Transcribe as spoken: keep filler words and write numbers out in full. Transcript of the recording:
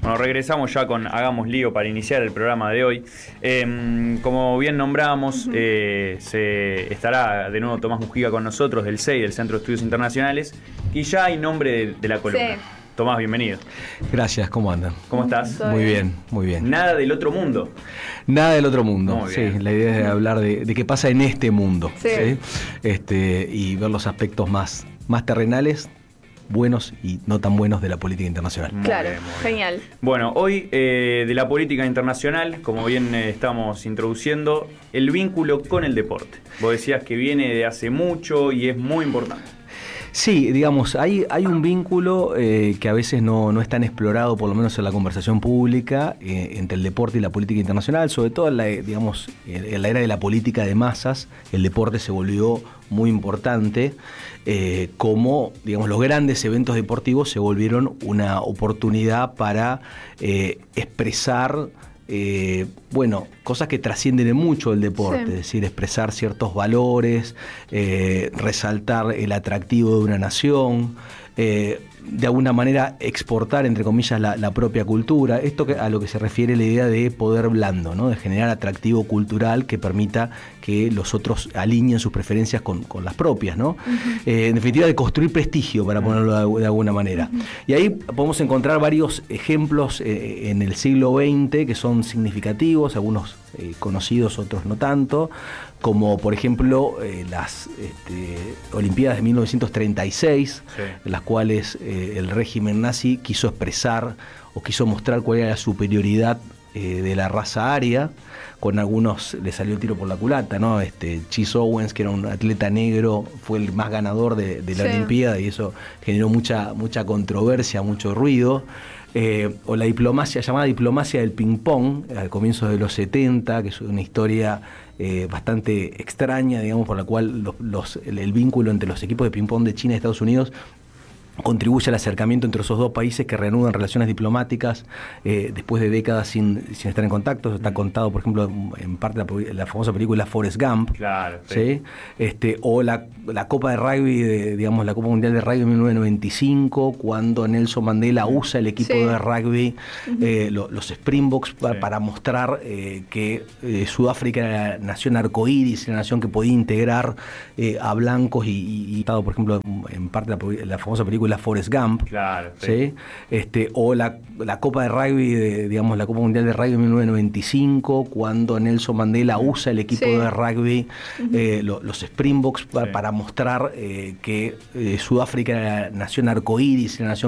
Bueno, regresamos ya con Hagamos Lío para iniciar el programa de hoy. Eh, como bien nombrábamos, uh-huh. eh, se estará de nuevo Tomás Mujica con nosotros del C E I, del Centro de Estudios Internacionales, y ya hay nombre de, de la columna. Sí. Tomás, bienvenido. Gracias, ¿cómo andan? ¿Cómo estás? Muy bien, muy bien. Nada del otro mundo. Nada del otro mundo, sí. La idea es hablar de, de qué pasa en este mundo, sí. ¿sí? Este, y ver los aspectos más, más terrenales, buenos y no tan buenos de la política internacional. Muy claro, bien, genial. Bien. Bueno, hoy eh, de la política internacional, como bien eh, estamos introduciendo, el vínculo con el deporte. Vos decías que viene de hace mucho y es muy importante. Sí, digamos, hay, hay un vínculo eh, que a veces no, no es tan explorado, por lo menos en la conversación pública, eh, entre el deporte y la política internacional, sobre todo en la, digamos, en la era de la política de masas. El deporte se volvió muy importante, eh, como, digamos, los grandes eventos deportivos se volvieron una oportunidad para eh, expresar Eh, bueno, cosas que trascienden mucho el deporte, sí. Es decir, expresar ciertos valores, eh, resaltar el atractivo de una nación, eh, de alguna manera exportar, entre comillas, la, la propia cultura. Esto que, a lo que se refiere la idea de poder blando, ¿no? De generar atractivo cultural que permita que los otros alineen sus preferencias con, con las propias, ¿no? Uh-huh. Eh, en definitiva, de construir prestigio, para ponerlo de, de alguna manera. Uh-huh. Y ahí podemos encontrar varios ejemplos eh, en el siglo veinte que son significativos, algunos eh, conocidos, otros no tanto, como por ejemplo eh, las este, Olimpiadas de mil novecientos treinta y seis, sí. En las cuales eh, el régimen nazi quiso expresar o quiso mostrar cuál era la superioridad eh, de la raza aria. Con algunos le salió el tiro por la culata, ¿no? Este, Chris Owens, que era un atleta negro, fue el más ganador de, de la sí. Olimpiada, y eso generó mucha, mucha controversia, mucho ruido. Eh, o la diplomacia, llamada diplomacia del ping-pong, al comienzo de los setenta, que es una historia eh, bastante extraña, digamos, por la cual los, los, el, el vínculo entre los equipos de ping-pong de China y Estados Unidos contribuye al acercamiento entre esos dos países que reanudan relaciones diplomáticas eh, después de décadas sin, sin estar en contacto. Eso está contado, por ejemplo, en parte de la, la famosa película Forrest Gump. Claro, sí. ¿Sí? Este, o la, la Copa de Rugby, de, digamos, la Copa Mundial de Rugby de mil novecientos noventa y cinco, cuando Nelson Mandela usa el equipo sí. de rugby, uh-huh. eh, lo, los Springboks, para, sí. para mostrar eh, que eh, Sudáfrica era la nación arcoíris, la nación que podía integrar eh, a blancos y, y, y, por ejemplo, en parte de la, la famosa película la Forrest Gump, claro, sí. ¿Sí? Este, o la, la Copa de Rugby, de, digamos, la Copa Mundial de Rugby de mil novecientos noventa y cinco, cuando Nelson Mandela usa el equipo sí. de rugby, uh-huh. eh, lo, los Springboks, sí. para, para mostrar eh, que eh, Sudáfrica era la nación arcoíris, la nación